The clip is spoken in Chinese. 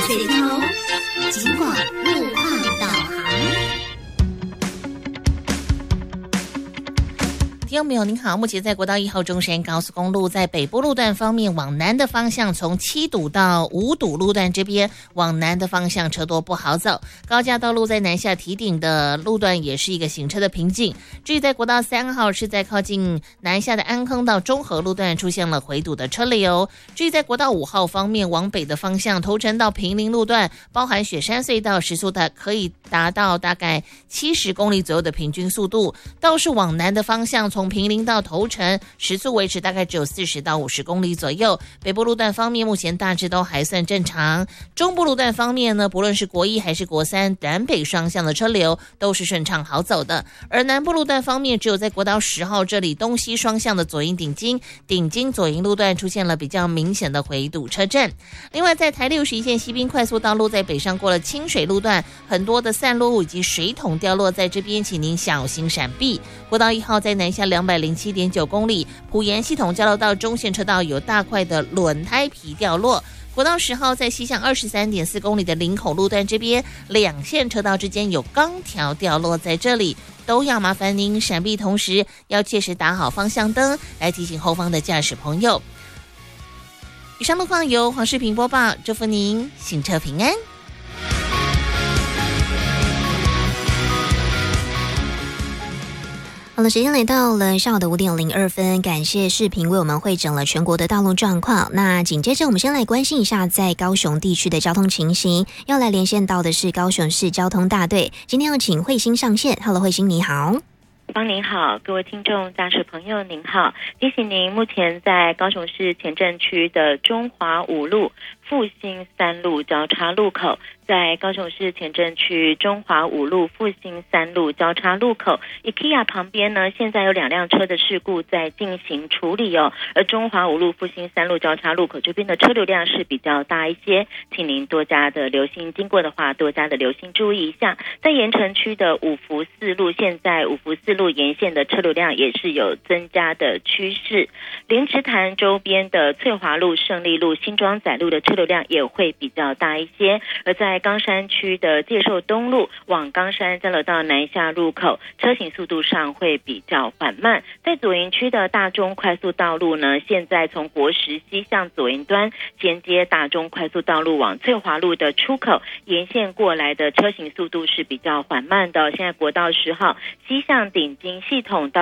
岁交，尽管路况导航。听众朋友您好，目前在国道1号中山高速公路在北部路段方面，往南的方向从7堵到5堵路段这边往南的方向车多不好走，高架道路在南下堤顶的路段也是一个行车的瓶颈。至于在国道3号是在靠近南下的安坑到中和路段出现了回堵的车流。至于在国道5号方面，往北的方向头城到平林路段包含雪山隧道时速的可以达到大概70公里左右的平均速度，倒是往南的方向从平林到头城时速维持大概只有40到50公里左右。北部路段方面目前大致都还算正常。中部路段方面呢，不论是国1还是国3南北双向的车流都是顺畅好走的。而南部路段方面，只有在国道10号这里东西双向的左营顶金左营路段出现了比较明显的回堵车阵。另外在台61线西滨快速道路在北上过了清水路段，很多的散落物以及水桶掉落在这边，请您小心闪避。国道1号在南下207.9公里，埔盐系统交流道中线车道有大块的轮胎皮掉落。国道10号在西向23.4公里的林口路段这边，两线车道之间有钢条掉落在这里，都要麻烦您闪避，同时要切实打好方向灯，来提醒后方的驾驶朋友。以上路况由黄世平播报，祝福您行车平安。 好了，时间来到了下午的5点02分，感谢视频为我们汇整了全国的道路状况。那紧接着我们先来关心一下在高雄地区的交通情形，要来连线到的是高雄市交通大队，今天要请慧欣上线。Hello， 慧欣你好。 方您好，各位听众驾驶朋友您好，提醒您目前在高雄市前镇区的中华5路复兴3路交叉路口，在高雄市前镇区中华5路复兴3路交叉路口 IKEA 旁边呢，现在有2辆车的事故在进行处理哦。而中华5路复兴3路交叉路口这边的车流量是比较大一些，请您多加的留心，经过的话多加的留心注意一下。在盐埕区的五福4路，现在五福4路沿线的车流量也是有增加的趋势。莲池潭周边的翠华路、胜利路、新庄仔路的车流量也会比较大一些。而在冈山区的介寿东路往冈山交流道南下入口，车行速度上会比较缓慢。在左营区的大中快速道路呢，现在从国十西向左营端衔接大中快速道路往翠华路的出口，沿线过来的车行速度是比较缓慢的。现在国道10号西向顶金系统到